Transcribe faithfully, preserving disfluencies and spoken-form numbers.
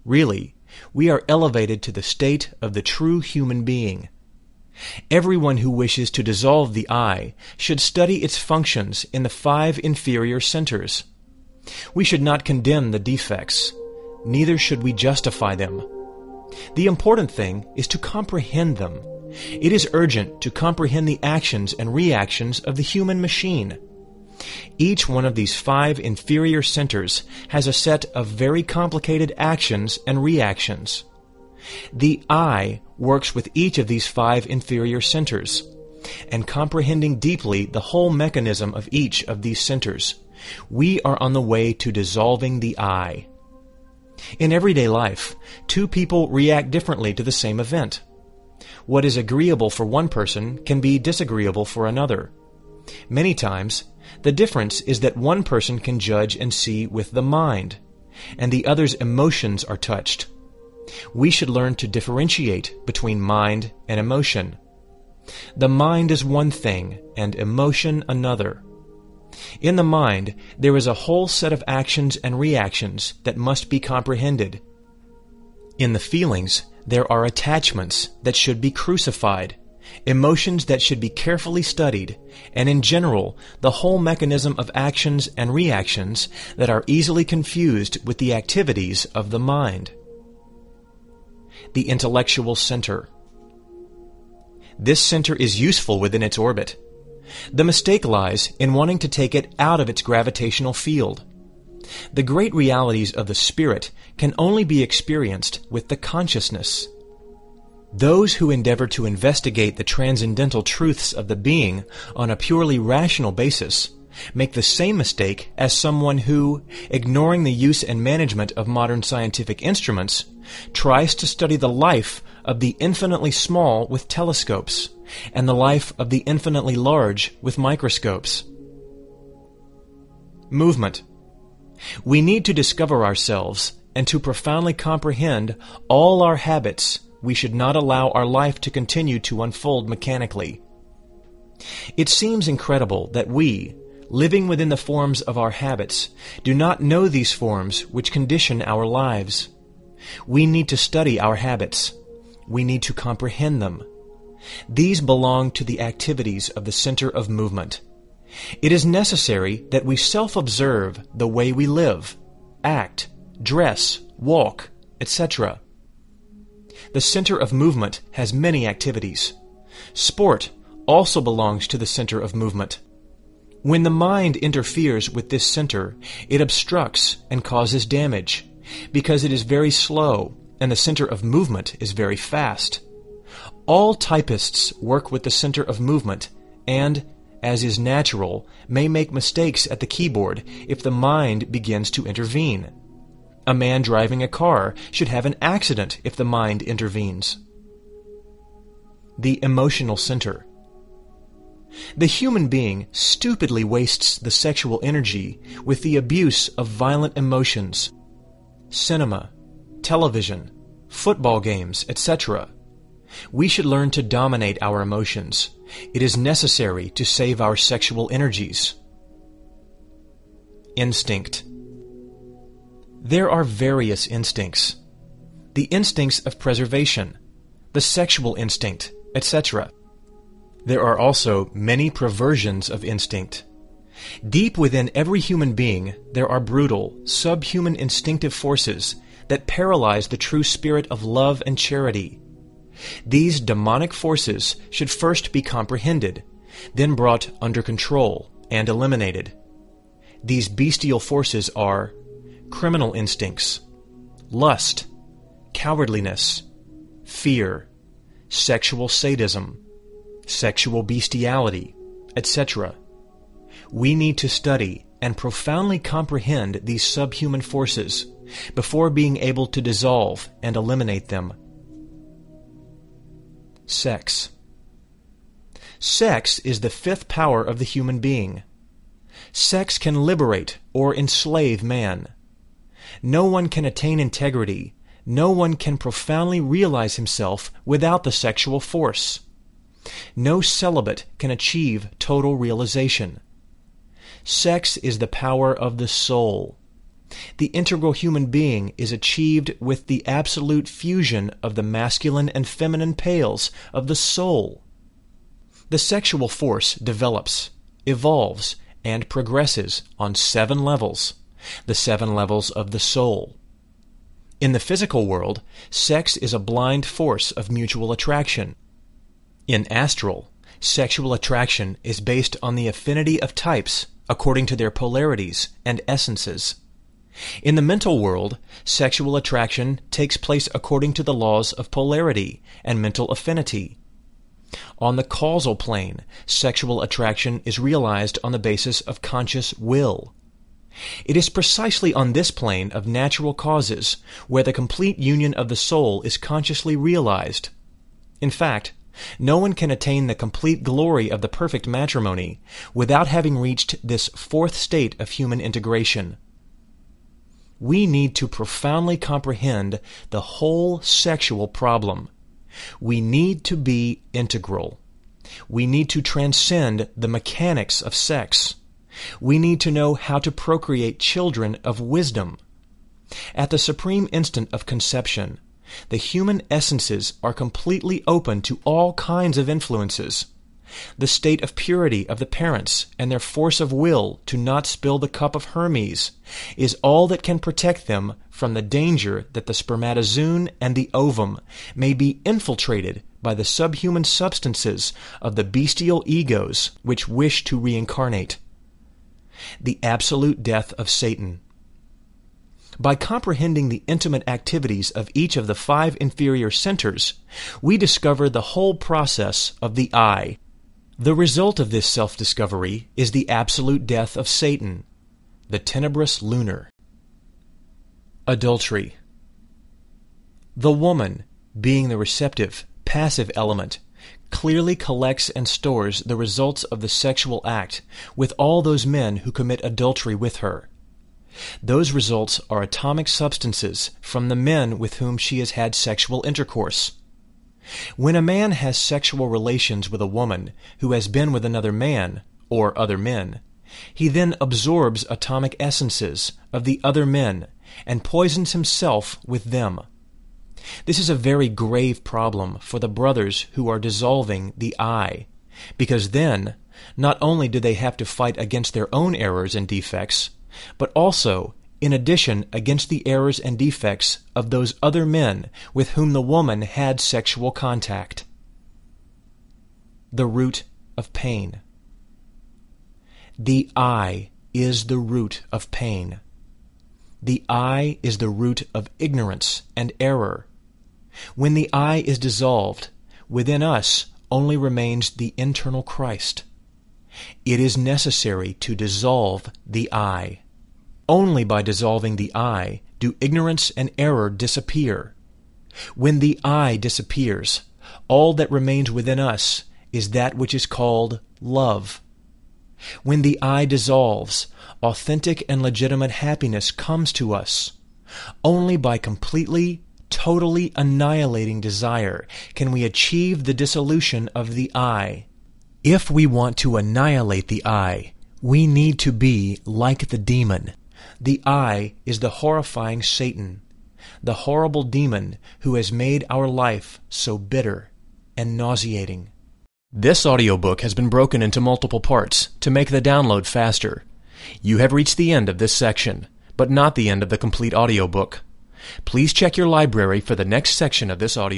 Really, we are elevated to the state of the true human being. Everyone who wishes to dissolve the I should study its functions in the five inferior centers. We should not condemn the defects, neither should we justify them. The important thing is to comprehend them. It is urgent to comprehend the actions and reactions of the human machine. Each one of these five inferior centers has a set of very complicated actions and reactions. The I works with each of these five inferior centers, and comprehending deeply the whole mechanism of each of these centers, we are on the way to dissolving the I. In everyday life, two people react differently to the same event. What is agreeable for one person can be disagreeable for another. Many times, the difference is that one person can judge and see with the mind, and the other's emotions are touched. We should learn to differentiate between mind and emotion. The mind is one thing, and emotion another. In the mind, there is a whole set of actions and reactions that must be comprehended. In the feelings, there are attachments that should be crucified, emotions that should be carefully studied, and in general, the whole mechanism of actions and reactions that are easily confused with the activities of the mind. The intellectual center. This center is useful within its orbit. The mistake lies in wanting to take it out of its gravitational field. The great realities of the spirit can only be experienced with the consciousness. Those who endeavor to investigate the transcendental truths of the being on a purely rational basis make the same mistake as someone who, ignoring the use and management of modern scientific instruments, tries to study the life of the infinitely small with telescopes and the life of the infinitely large with microscopes. Movement. We need to discover ourselves, and to profoundly comprehend all our habits, we should not allow our life to continue to unfold mechanically. It seems incredible that we, living within the forms of our habits, do not know these forms which condition our lives. We need to study our habits. We need to comprehend them. These belong to the activities of the center of movement. It is necessary that we self-observe the way we live, act, dress, walk, et cetera. The center of movement has many activities. Sport also belongs to the center of movement. When the mind interferes with this center, it obstructs and causes damage, because it is very slow and the center of movement is very fast. All typists work with the center of movement and, as is natural, may make mistakes at the keyboard if the mind begins to intervene. A man driving a car should have an accident if the mind intervenes. The emotional center. The human being stupidly wastes the sexual energy with the abuse of violent emotions. Cinema, television, football games, et cetera. We should learn to dominate our emotions. It is necessary to save our sexual energies. Instinct. There are various instincts. The instincts of preservation, the sexual instinct, et cetera. There are also many perversions of instinct. Deep within every human being, there are brutal, subhuman instinctive forces that paralyze the true spirit of love and charity. These demonic forces should first be comprehended, then brought under control and eliminated. These bestial forces are criminal instincts, lust, cowardliness, fear, sexual sadism, sexual bestiality, et cetera. We need to study and profoundly comprehend these subhuman forces before being able to dissolve and eliminate them. Sex. Sex is the fifth power of the human being. Sex can liberate or enslave man. No one can attain integrity. No one can profoundly realize himself without the sexual force. No celibate can achieve total realization. Sex is the power of the soul. The integral human being is achieved with the absolute fusion of the masculine and feminine pales of the soul. The sexual force develops, evolves, and progresses on seven levels, the seven levels of the soul. In the physical world, sex is a blind force of mutual attraction. In astral, sexual attraction is based on the affinity of types according to their polarities and essences. In the mental world, sexual attraction takes place according to the laws of polarity and mental affinity. On the causal plane, sexual attraction is realized on the basis of conscious will. It is precisely on this plane of natural causes where the complete union of the soul is consciously realized. In fact, no one can attain the complete glory of the perfect matrimony without having reached this fourth state of human integration. We need to profoundly comprehend the whole sexual problem. We need to be integral. We need to transcend the mechanics of sex. We need to know how to procreate children of wisdom. At the supreme instant of conception, the human essences are completely open to all kinds of influences. The state of purity of the parents and their force of will to not spill the cup of Hermes is all that can protect them from the danger that the spermatozoon and the ovum may be infiltrated by the subhuman substances of the bestial egos which wish to reincarnate. The absolute death of Satan. By comprehending the intimate activities of each of the five inferior centers, we discover the whole process of the I. The result of this self-discovery is the absolute death of Satan, the tenebrous lunar. Adultery. The woman, being the receptive, passive element, clearly collects and stores the results of the sexual act with all those men who commit adultery with her. Those results are atomic substances from the men with whom she has had sexual intercourse. When a man has sexual relations with a woman who has been with another man, or other men, he then absorbs atomic essences of the other men and poisons himself with them. This is a very grave problem for the brothers who are dissolving the I, because then not only do they have to fight against their own errors and defects, but also, in addition, against the errors and defects of those other men with whom the woman had sexual contact. The root of pain. The I is the root of pain. The I is the root of ignorance and error. When the I is dissolved, within us only remains the internal Christ. It is necessary to dissolve the I. Only by dissolving the I do ignorance and error disappear. When the I disappears, all that remains within us is that which is called love. When the I dissolves, authentic and legitimate happiness comes to us. Only by completely, totally annihilating desire can we achieve the dissolution of the I. If we want to annihilate the I, we need to be like the demon. The I is the horrifying Satan, the horrible demon who has made our life so bitter and nauseating. This audiobook has been broken into multiple parts to make the download faster. You have reached the end of this section, but not the end of the complete audiobook. Please check your library for the next section of this audiobook.